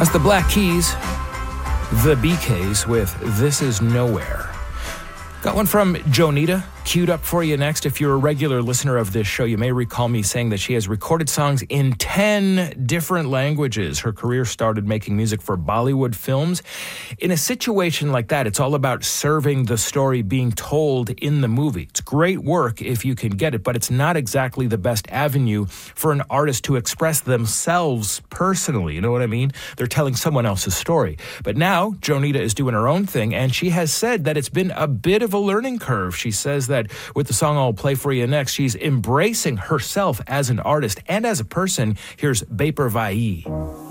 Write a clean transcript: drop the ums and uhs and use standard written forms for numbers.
The Black Keys, the BKs with This Is Nowhere. Got one from Jonita, queued up for you next. If you're a regular listener of this show, you may recall me saying that she has recorded songs in 10 different languages. Her career started making music for Bollywood films. In a situation like that, it's all about serving the story being told in the movie. It's great work if you can get it, but it's not exactly the best avenue for an artist to express themselves personally. You know what I mean? They're telling someone else's story. But now, Jonita is doing her own thing, and she has said that it's been a bit of a learning curve. She says that with the song I'll play for you next, she's embracing herself as an artist and as a person. Here's Baper Vai.